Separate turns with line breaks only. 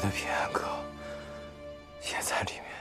的平安哥也在里面。